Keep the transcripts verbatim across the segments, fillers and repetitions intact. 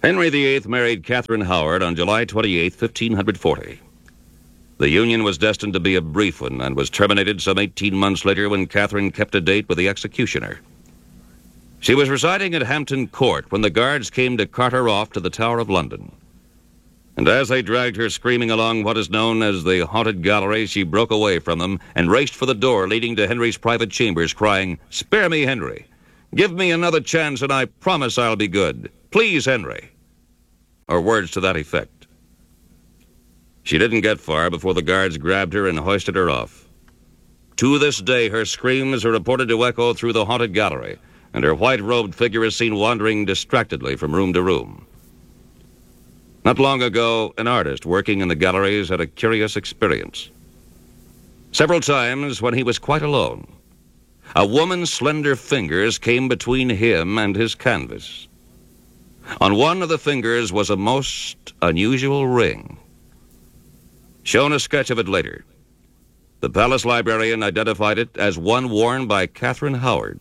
Henry the Eighth married Catherine Howard on July twenty-eighth, fifteen forty. The union was destined to be a brief one and was terminated some eighteen months later when Catherine kept a date with the executioner. She was residing at Hampton Court when the guards came to cart her off to the Tower of London. And as they dragged her screaming along what is known as the Haunted Gallery, she broke away from them and raced for the door leading to Henry's private chambers, crying, "Spare me, Henry. Give me another chance and I promise I'll be good. Please, Henry." Or words to that effect. She didn't get far before the guards grabbed her and hoisted her off. To this day, her screams are reported to echo through the Haunted Gallery, and her white-robed figure is seen wandering distractedly from room to room. Not long ago, an artist working in the galleries had a curious experience. Several times, when he was quite alone, a woman's slender fingers came between him and his canvas. On one of the fingers was a most unusual ring. Shown a sketch of it later, the palace librarian identified it as one worn by Catherine Howard.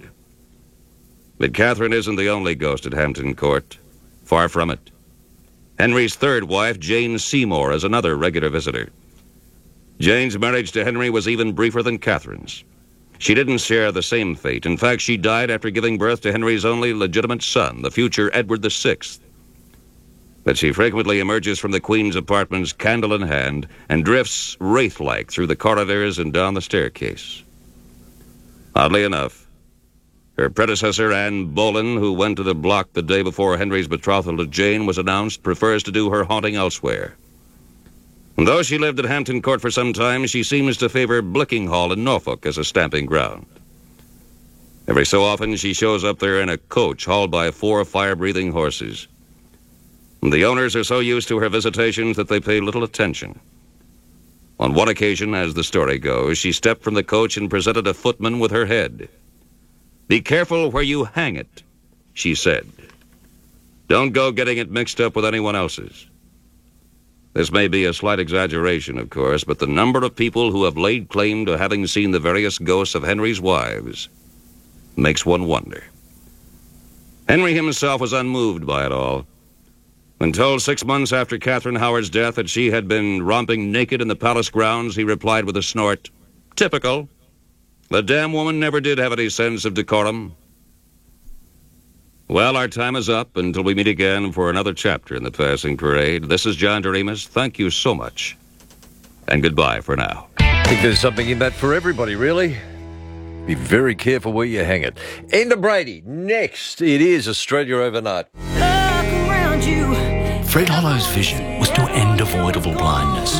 But Catherine isn't the only ghost at Hampton Court. Far from it. Henry's third wife, Jane Seymour, is another regular visitor. Jane's marriage to Henry was even briefer than Catherine's. She didn't share the same fate. In fact, she died after giving birth to Henry's only legitimate son, the future Edward the Sixth. But she frequently emerges from the Queen's apartments, candle in hand, and drifts wraith-like through the corridors and down the staircase. Oddly enough, her predecessor, Anne Boleyn, who went to the block the day before Henry's betrothal to Jane was announced, prefers to do her haunting elsewhere. And though she lived at Hampton Court for some time, she seems to favor Blicking Hall in Norfolk as a stamping ground. Every so often, she shows up there in a coach hauled by four fire-breathing horses. And the owners are so used to her visitations that they pay little attention. On one occasion, as the story goes, she stepped from the coach and presented a footman with her head. "Be careful where you hang it," she said. "Don't go getting it mixed up with anyone else's." This may be a slight exaggeration, of course, but the number of people who have laid claim to having seen the various ghosts of Henry's wives makes one wonder. Henry himself was unmoved by it all. When told six months after Catherine Howard's death that she had been romping naked in the palace grounds, he replied with a snort, "Typical. The damn woman never did have any sense of decorum." Well, our time is up until we meet again for another chapter in the Passing Parade. This is John Doremus. Thank you so much, and goodbye for now. I think there's something in that for everybody, really. Be very careful where you hang it. Enda Brady, next. It is Australia Overnight. Look around you. Fred Hollow's vision was to end avoidable blindness.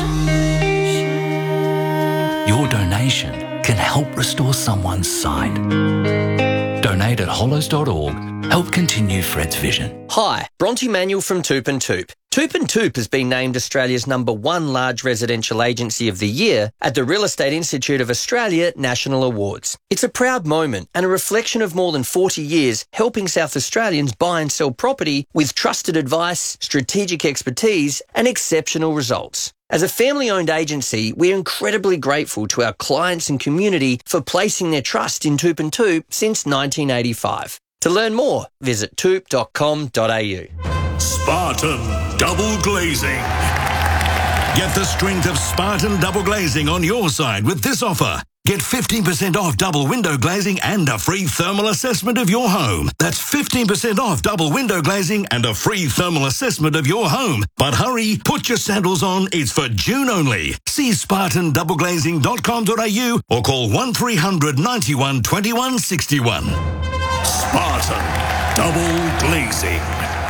Your donation can help restore someone's sight. Donate at hollows dot org. Help continue Fred's vision. Hi, Bronte Manuel from Toop and Toop. Toop and Toop has been named Australia's number one large residential agency of the year at the Real Estate Institute of Australia National Awards. It's a proud moment and a reflection of more than forty years helping South Australians buy and sell property with trusted advice, strategic expertise and exceptional results. As a family-owned agency, we're incredibly grateful to our clients and community for placing their trust in Toop and Toop since nineteen eighty-five. To learn more, visit toop dot com dot a u. Spartan Double Glazing. Get the strength of Spartan Double Glazing on your side with this offer. Get fifteen percent off double window glazing and a free thermal assessment of your home. That's fifteen percent off double window glazing and a free thermal assessment of your home. But hurry, put your sandals on. It's for June only. See spartan double glazing dot com dot a u or call one three hundred ninety-one twenty-one sixty-one. Spartan Double Glazing.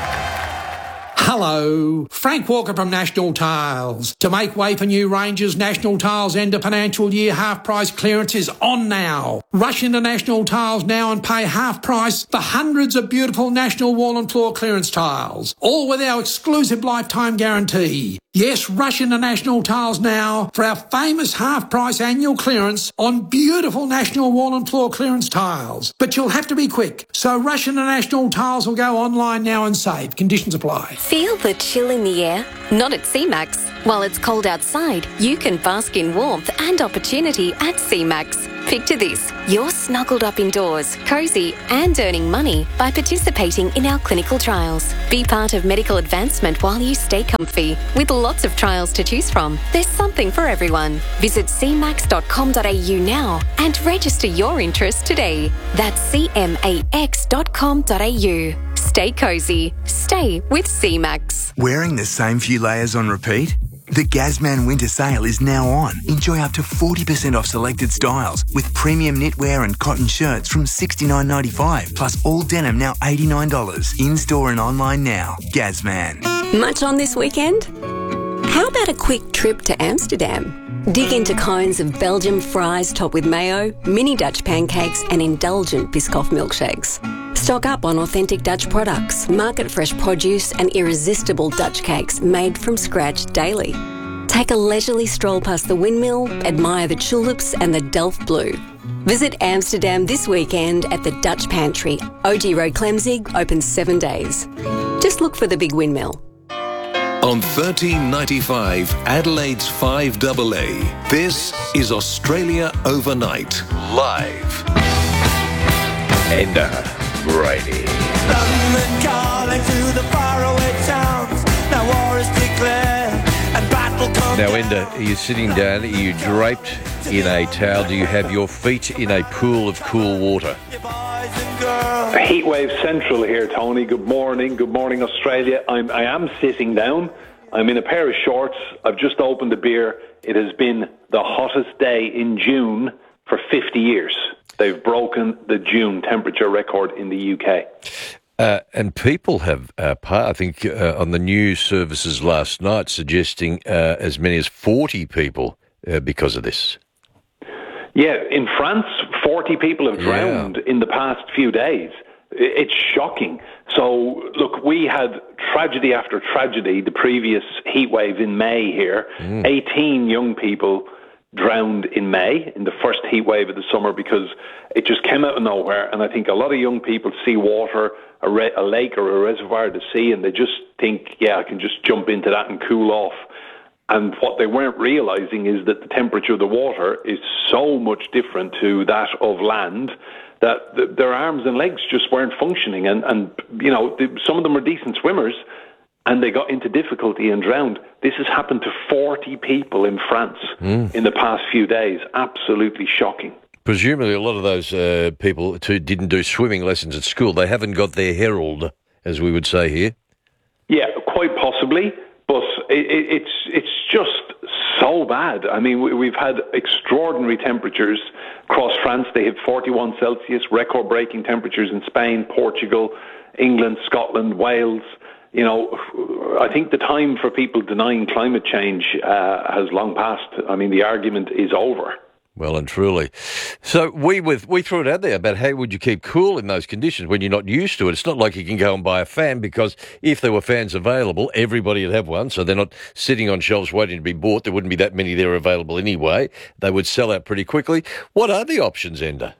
Hello, Frank Walker from National Tiles. To make way for new ranges, National Tiles end of financial year half price clearance is on now. Rush into National Tiles now and pay half price for hundreds of beautiful National wall and floor clearance tiles, all with our exclusive lifetime guarantee. Yes, rush into National Tiles now for our famous half-price annual clearance on beautiful National wall and floor clearance tiles. But you'll have to be quick, so rush into National Tiles or go online now and save. Conditions apply. Feel the chill in the air? Not at C MAX. While it's cold outside, you can bask in warmth and opportunity at C MAX. Picture this. You're snuggled up indoors, cosy and earning money by participating in our clinical trials. Be part of medical advancement while you stay comfy. With lots of trials to choose from, there's something for everyone. Visit c max dot com dot a u now and register your interest today. That's c max dot com dot a u. Stay cosy. Stay with C Max. Wearing the same few layers on repeat? The Gazman winter sale is now on. Enjoy up to forty percent off selected styles with premium knitwear and cotton shirts from sixty-nine ninety-five, plus all denim now eighty-nine dollars. In-store and online now. Gazman. Much on this weekend? How about a quick trip to Amsterdam? Dig into cones of Belgian fries topped with mayo, mini Dutch pancakes and indulgent Biscoff milkshakes. Stock up on authentic Dutch products, market-fresh produce and irresistible Dutch cakes made from scratch daily. Take a leisurely stroll past the windmill, admire the tulips and the Delft Blue. Visit Amsterdam this weekend at the Dutch Pantry. O G Road Clemzig, open seven days. Just look for the big windmill. On thirteen ninety-five, Adelaide's five A A, this is Australia Overnight, live. And uh, Brady. London calling to the faraway towns. Now war is declared and battle comes. Now, Enda, are you sitting down? Are you draped in a towel? Do you have your feet in a pool of cool water? Heatwave Central here, Tony. Good morning. Good morning, Australia. I'm, I am sitting down. I'm in a pair of shorts. I've just opened a beer. It has been the hottest day in June for fifty years. They've broken the June temperature record in the U K. Uh, and people have, uh, part, I think, uh, on the news services last night suggesting uh, as many as forty people uh, because of this. Yeah, in France, forty people have drowned yeah. in the past few days. It's shocking. So, look, we had tragedy after tragedy the previous heat wave in May here. Mm. eighteen young people drowned in May, in the first heat wave of the summer, because it just came out of nowhere. And I think a lot of young people see water, a, re- a lake or a reservoir to sea, and they just think, yeah, I can just jump into that and cool off. And what they weren't realising is that the temperature of the water is so much different to that of land that th- their arms and legs just weren't functioning. And, and you know, th- some of them are decent swimmers, and they got into difficulty and drowned. This has happened to forty people in France mm. in the past few days. Absolutely shocking. Presumably a lot of those uh, people who didn't do swimming lessons at school, they haven't got their herald, as we would say here. Yeah, quite possibly. But it, it, it's it's just so bad. I mean, we, we've had extraordinary temperatures across France. They hit forty-one Celsius, record-breaking temperatures in Spain, Portugal, England, Scotland, Wales. You know, I think the time for people denying climate change uh, has long passed. I mean, the argument is over. Well and truly. So we with we threw it out there about how would you keep cool in those conditions when you're not used to it. It's not like you can go and buy a fan, because if there were fans available, everybody would have one. So they're not sitting on shelves waiting to be bought. There wouldn't be that many there available anyway. They would sell out pretty quickly. What are the options, Enda?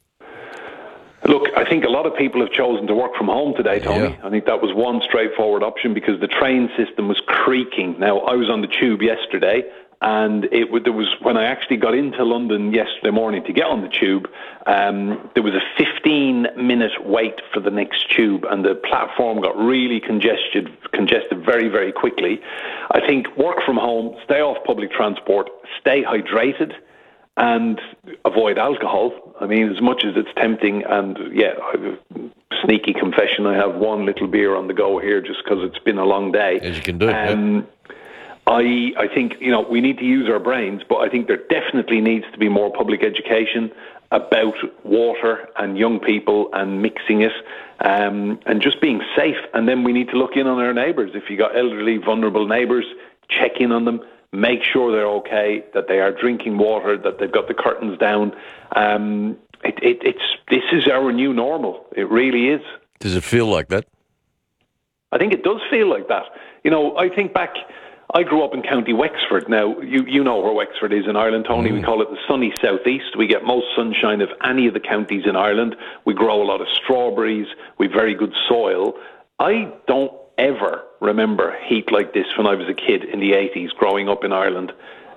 Look, I think a lot of people have chosen to work from home today, Tony. Yeah. I think that was one straightforward option because the train system was creaking. Now, I was on the tube yesterday, and it there was when I actually got into London yesterday morning to get on the tube, um, there was a fifteen-minute wait for the next tube, and the platform got really congested, congested very, very quickly. I think work from home, stay off public transport, stay hydrated, and avoid alcohol. I mean, as much as it's tempting, and yeah, sneaky confession, I have one little beer on the go here just because it's been a long day. As you can do. Um, yeah. I I think, you know, we need to use our brains, but I think there definitely needs to be more public education about water and young people and mixing it um, and just being safe. And then we need to look in on our neighbours. If you got elderly, vulnerable neighbours, check in on them. Make sure they're okay, that they are drinking water, that they've got the curtains down. Um, it, it, it's this is our new normal. It really is. Does it feel like that? I think it does feel like that. You know, I think back, I grew up in County Wexford. Now, you, you know where Wexford is in Ireland, Tony. Mm. We call it the sunny southeast. We get most sunshine of any of the counties in Ireland. We grow a lot of strawberries. We've very good soil. I don't ever remember heat like this when I was a kid in the eighties growing up in Ireland.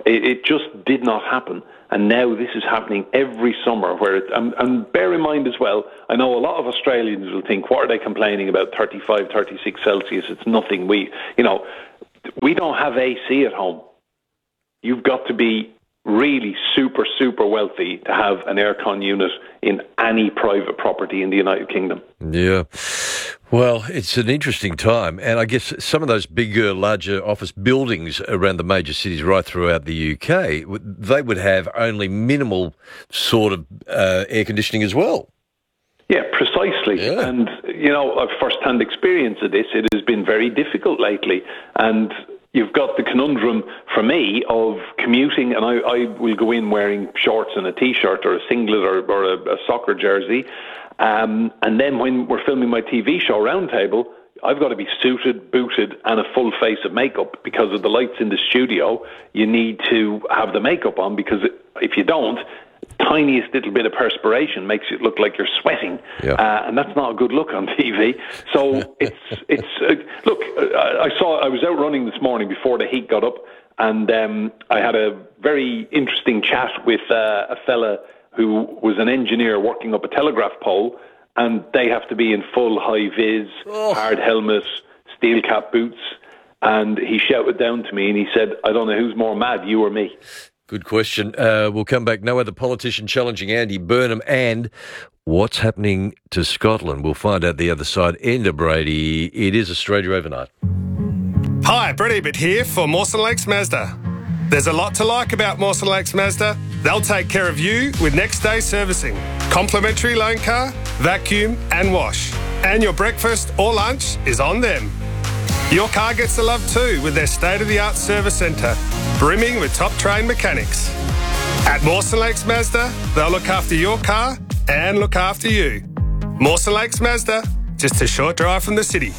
It, it just did not happen. And now this is happening every summer. Where it, and, and bear in mind as well, I know a lot of Australians will think, what are they complaining about, thirty-five, thirty-six Celsius? It's nothing. We, you know, we don't have A C at home. You've got to be really super, super wealthy to have an aircon unit in any private property in the United Kingdom. Yeah. Well, it's an interesting time. And I guess some of those bigger, larger office buildings around the major cities right throughout the U K, they would have only minimal sort of uh, air conditioning as well. Yeah, precisely. Yeah. And, you know, I've first-hand experience of this. It has been very difficult lately. And you've got the conundrum for me of commuting, and I, I will go in wearing shorts and a T-shirt or a singlet or, or a, a soccer jersey. Um, and then when we're filming my T V show Roundtable, I've got to be suited, booted, and a full face of makeup because of the lights in the studio. You need to have the makeup on because if you don't, tiniest little bit of perspiration makes it look like you're sweating, yeah. uh, and that's not a good look on T V. So it's it's uh, look. I saw I was out running this morning before the heat got up, and um, I had a very interesting chat with uh, a fella who was an engineer working up a telegraph pole, and they have to be in full high vis, oh. hard helmet, steel cap boots, and he shouted down to me and he said, "I don't know who's more mad, you or me." Good question. Uh, we'll come back. No other politician challenging Andy Burnham, and what's happening to Scotland? We'll find out the other side. Enda Brady, it is Australia Overnight. Hi, Brett Ebert here for Mawson Lakes Mazda. There's a lot to like about Mawson Lakes Mazda. They'll take care of you with next day servicing, complimentary loan car, vacuum and wash. And your breakfast or lunch is on them. Your car gets the love too with their state-of-the-art service centre, brimming with top-trained mechanics. At Mawson Lakes Mazda, they'll look after your car and look after you. Mawson Lakes Mazda, just a short drive from the city.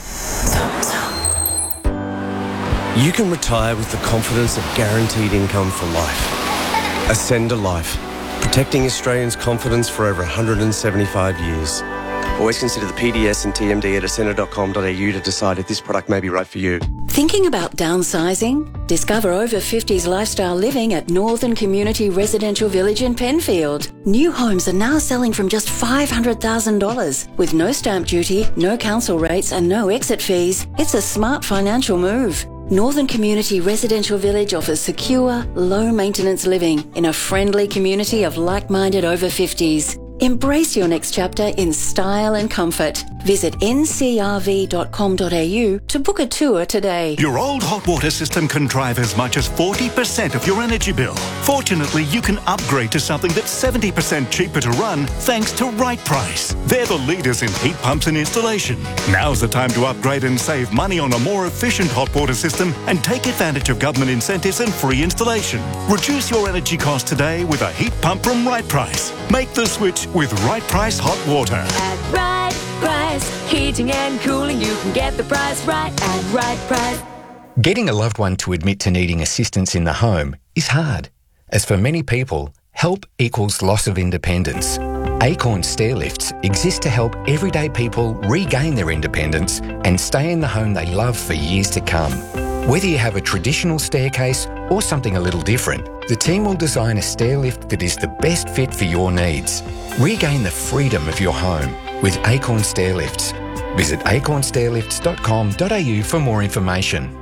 You can retire with the confidence of guaranteed income for life. Ascender Life, protecting Australians' confidence for over one hundred seventy-five years. Always consider the P D S and T M D at ascender dot com dot a u to decide if this product may be right for you. Thinking about downsizing? Discover over fifties lifestyle living at Northern Community Residential Village in Penfield. New homes are now selling from just five hundred thousand dollars. With no stamp duty, no council rates and no exit fees, it's a smart financial move. Northern Community Residential Village offers secure, low-maintenance living in a friendly community of like-minded over fifties. Embrace your next chapter in style and comfort. Visit n c r v dot com dot a u to book a tour today. Your old hot water system can drive as much as forty percent of your energy bill. Fortunately, you can upgrade to something that's seventy percent cheaper to run thanks to Right Price. They're the leaders in heat pumps and installation. Now's the time to upgrade and save money on a more efficient hot water system and take advantage of government incentives and free installation. Reduce your energy costs today with a heat pump from Right Price. Make the switch with Right Price Hot Water. At Right Price, heating and cooling, you can get the price right at Right Price. Getting a loved one to admit to needing assistance in the home is hard. As for many people, help equals loss of independence. Acorn Stairlifts exist to help everyday people regain their independence and stay in the home they love for years to come. Whether you have a traditional staircase or something a little different, the team will design a stairlift that is the best fit for your needs. Regain the freedom of your home with Acorn Stairlifts. Visit acorn stairlifts dot com dot a u for more information.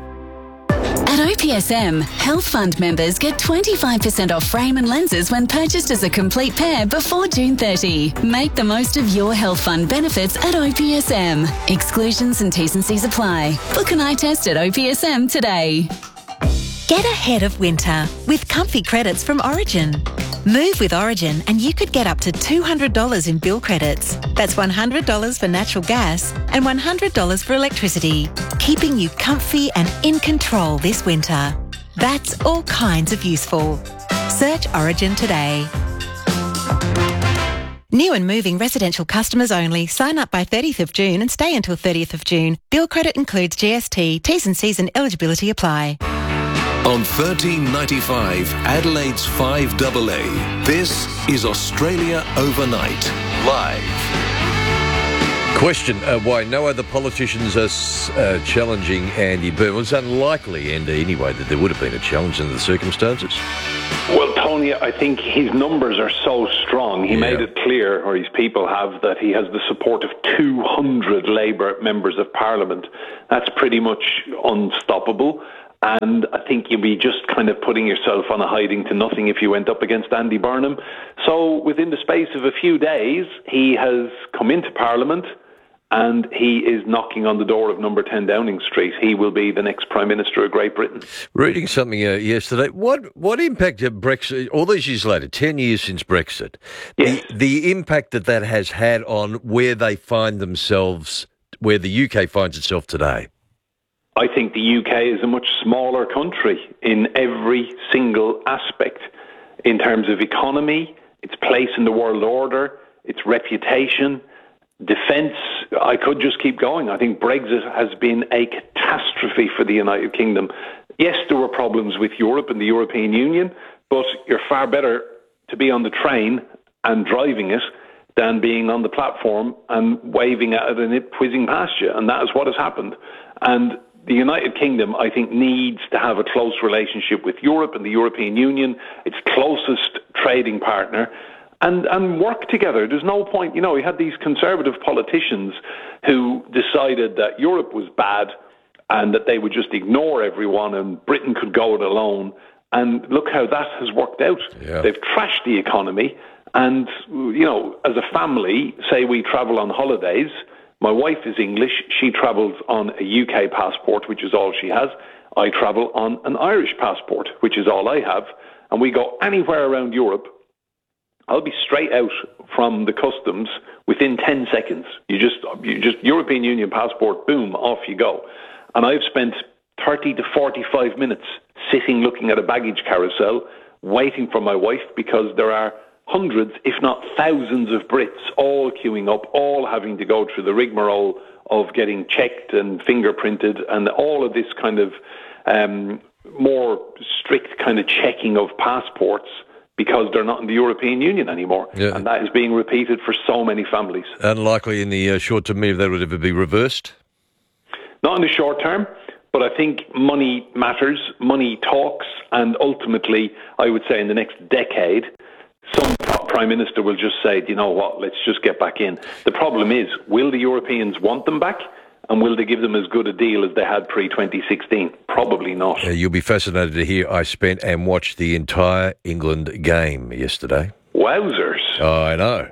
At O P S M, Health Fund members get twenty-five percent off frame and lenses when purchased as a complete pair before June thirtieth. Make the most of your Health Fund benefits at O P S M. Exclusions and T's and C's apply. Book an eye test at O P S M today. Get ahead of winter with comfy credits from Origin. Move with Origin and you could get up to two hundred dollars in bill credits. That's one hundred dollars for natural gas and one hundred dollars for electricity, keeping you comfy and in control this winter. That's all kinds of useful. Search Origin today. New and moving residential customers only. Sign up by thirtieth of June and stay until thirtieth of June. Bill credit includes G S T, T's and C's and eligibility apply. On thirteen ninety-five, Adelaide's five A A, this is Australia Overnight, live. Question, uh, why no other politicians are uh, challenging Andy Burnham? It was unlikely, Andy, anyway, that there would have been a challenge under the circumstances. Well, Tony, I think his numbers are so strong. He yeah. made it clear, or his people have, that he has the support of two hundred Labour members of Parliament. That's pretty much unstoppable. And I think you'd be just kind of putting yourself on a hiding to nothing if you went up against Andy Burnham. So within the space of a few days, he has come into Parliament and he is knocking on the door of number ten Downing Street. He will be the next Prime Minister of Great Britain. Reading something uh, yesterday, what what impact of Brexit, all these years later, ten years since Brexit, yes. the, the impact that that has had on where they find themselves, where the U K finds itself today? I think the U K is a much smaller country in every single aspect, in terms of economy, its place in the world order, its reputation, defence. I could just keep going. I think Brexit has been a catastrophe for the United Kingdom. Yes, there were problems with Europe and the European Union, but you're far better to be on the train and driving it than being on the platform and waving at it and it whizzing past you. And that is what has happened. And the United Kingdom, I think, needs to have a close relationship with Europe and the European Union, its closest trading partner, and, and work together. There's no point, you know, we had these conservative politicians who decided that Europe was bad and that they would just ignore everyone and Britain could go it alone. And look how that has worked out. Yeah. They've trashed the economy. And, you know, as a family, say we travel on holidays. My wife is English. She travels on a U K passport, which is all she has. I travel on an Irish passport, which is all I have. And we go anywhere around Europe. I'll be straight out from the customs within ten seconds. You just, you just European Union passport, boom, off you go. And I've spent thirty to forty-five minutes sitting looking at a baggage carousel, waiting for my wife, because there are hundreds, if not thousands of Brits all queuing up, all having to go through the rigmarole of getting checked and fingerprinted and all of this kind of um, more strict kind of checking of passports because they're not in the European Union anymore. Yeah. And that is being repeated for so many families. Unlikely in the uh, short term if that would ever be reversed? Not in the short term. But I think money matters, money talks, and ultimately, I would say in the next decade, some Prime Minister will just say, you know what, let's just get back in. The problem is, will the Europeans want them back? And will they give them as good a deal as they had pre twenty sixteen? Probably not. Uh, you'll be fascinated to hear I spent and watched the entire England game yesterday. Wowzers. Oh, I know.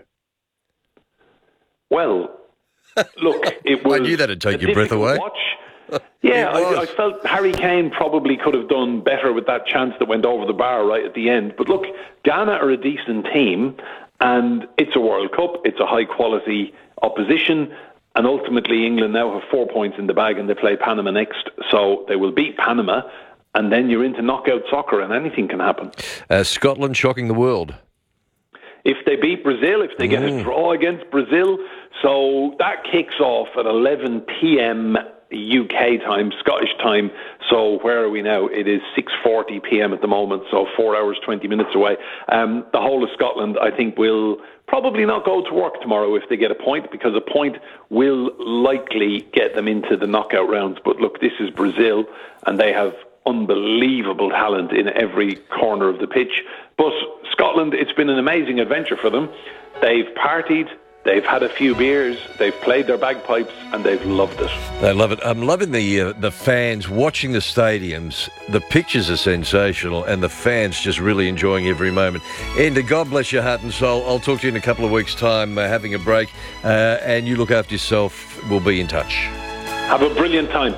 Well, look, it was... I knew that'd take your breath away. Watch. Yeah, I, I felt Harry Kane probably could have done better with that chance that went over the bar right at the end. But look, Ghana are a decent team, and it's a World Cup. It's a high-quality opposition, and ultimately England now have four points in the bag, and they play Panama next. So they will beat Panama, and then you're into knockout soccer, and anything can happen. Uh, Scotland shocking the world. If they beat Brazil, if they get mm. a draw against Brazil, so that kicks off at eleven p.m. U K time, Scottish time. So where are we now? It is six forty p.m. at the moment, so four hours, twenty minutes away. Um, the whole of Scotland, I think, will probably not go to work tomorrow if they get a point, because a point will likely get them into the knockout rounds. But look, this is Brazil, and they have unbelievable talent in every corner of the pitch. But Scotland, it's been an amazing adventure for them. They've partied, they've had a few beers, they've played their bagpipes, and they've loved it. They love it. I'm loving the uh, the fans watching the stadiums. The pictures are sensational, and the fans just really enjoying every moment. And God bless your heart and soul. I'll talk to you in a couple of weeks' time, uh, having a break, uh, and you look after yourself. We'll be in touch. Have a brilliant time.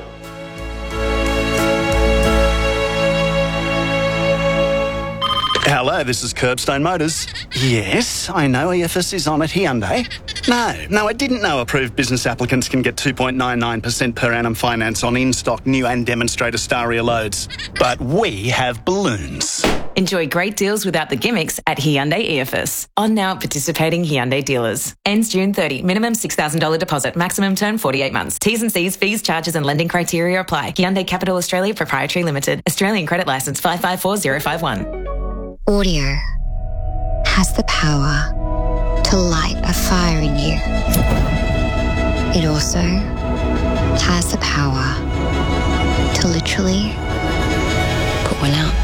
Hello, this is Curbstone Motors. Yes, I know E F S is on at Hyundai. No, no, I didn't know approved business applicants can get two point nine nine percent per annum finance on in-stock new and demonstrator Staria loads. But we have balloons. Enjoy great deals without the gimmicks at Hyundai E F S. On now at participating Hyundai dealers. Ends June thirtieth. Minimum six thousand dollars deposit. Maximum term forty-eight months. T's and C's, fees, charges and lending criteria apply. Hyundai Capital Australia Proprietary Limited. Australian Credit Licence five five four zero five one. Audio has the power to light a fire in you. it also has the power to literally put one out.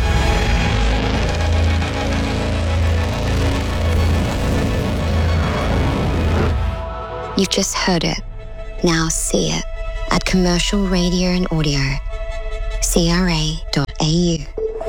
You've just heard it. Now see it at Commercial Radio and Audio, c r a dot a u.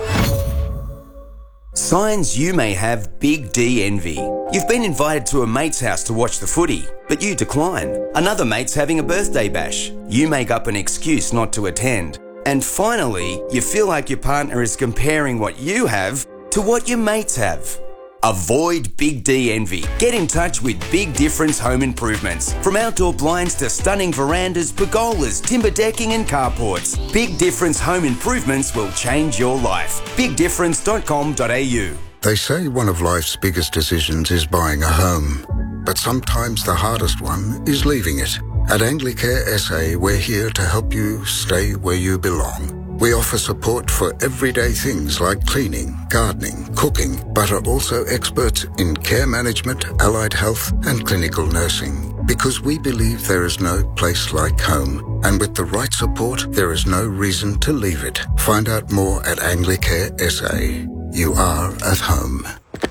Signs you may have Big D envy. You've been invited to a mate's house to watch the footy, but you decline. Another mate's having a birthday bash. You make up an excuse not to attend. And finally, you feel like your partner is comparing what you have to what your mates have. Avoid Big D envy. Get in touch with Big Difference Home Improvements. From outdoor blinds to stunning verandas, pergolas, timber decking and carports, Big Difference Home Improvements will change your life. big difference dot com dot a u. They say one of life's biggest decisions is buying a home, but sometimes the hardest one is leaving it. At Anglicare S A, we're here to help you stay where you belong. We offer support for everyday things like cleaning, gardening, cooking, but are also experts in care management, allied health and clinical nursing. Because we believe there is no place like home, and with the right support, there is no reason to leave it. Find out more at Anglicare S A. You are at home.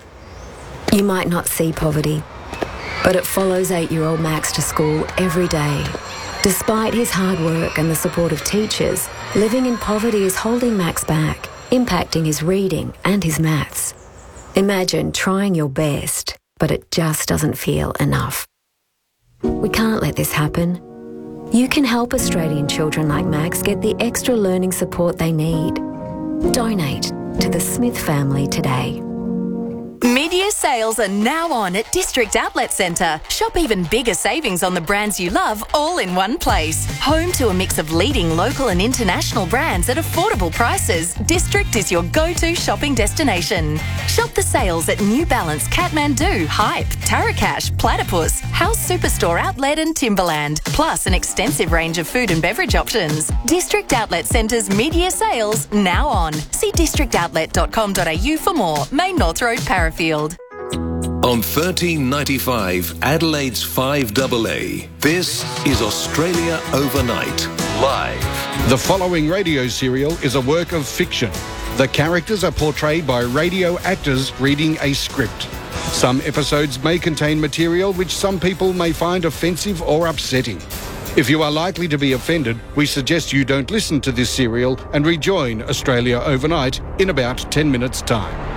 You might not see poverty, but it follows eight-year-old Max to school every day. Despite his hard work and the support of teachers, living in poverty is holding Max back, impacting his reading and his maths. Imagine trying your best, but it just doesn't feel enough. We can't let this happen. You can help Australian children like Max get the extra learning support they need. Donate to the Smith family today. Mid-year sales are now on at District Outlet Centre. Shop even bigger savings on the brands you love all in one place. Home to a mix of leading local and international brands at affordable prices, District is your go-to shopping destination. Shop the sales at New Balance, Kathmandu, Hype, Tarakash, Platypus, House Superstore Outlet and Timberland, plus an extensive range of food and beverage options. District Outlet Centre's mid-year sales now on. See district outlet dot com dot a u for more. Main North Road, Parafield. On thirteen ninety-five, Adelaide's five A A, this is Australia Overnight, live. The following radio serial is a work of fiction. The characters are portrayed by radio actors reading a script. Some episodes may contain material which some people may find offensive or upsetting. If you are likely to be offended, we suggest you don't listen to this serial and rejoin Australia Overnight in about ten minutes' time.